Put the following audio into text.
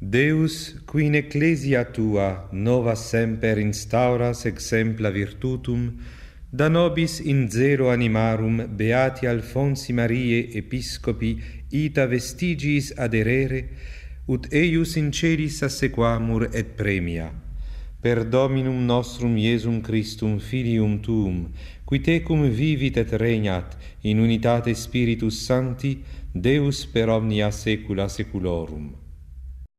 Deus, qui in ecclesia tua nova semper instauras exempla virtutum, da nobis in zelo animarum beati Alfonsi Mariae Episcopi ita vestigiis aderere, ut eius in celis assequamur et premia. Per Dominum nostrum Iesum Christum Filium Tuum, qui tecum vivit et regnat in unitate Spiritus Sancti, Deus per omnia saecula saeculorum.